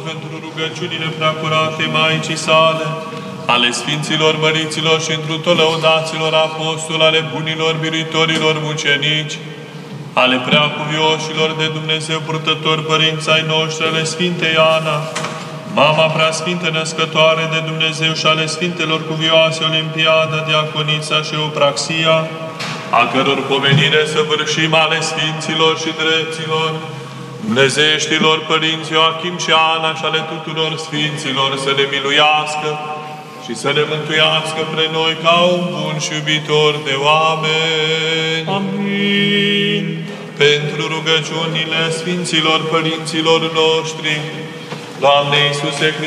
pentru rugăciunile preacurate Maicii sale, ale Sfinților Măriților și întru tot lăudaților apostoli, ale bunilor biruitorilor mucenici, ale preacuvioșilor de Dumnezeu purtători părinți ai noștri, ale Sfintei Ana, Mama Preasfântă Născătoare de Dumnezeu și ale Sfintelor Cuvioase Olimpiada, Diaconița și Eupraxia, a căror pomenire săvârșim, ale Sfinților și Drepților, Dumnezeieștilor Părinți Ioachim și Ana și ale tuturor Sfinților, să ne miluiască și să ne mântuiască pre noi ca un bun și iubitor de oameni. Amin. Pentru rugăciunile Sfinților Părinților noștri, Doamne Iisuse Hristos,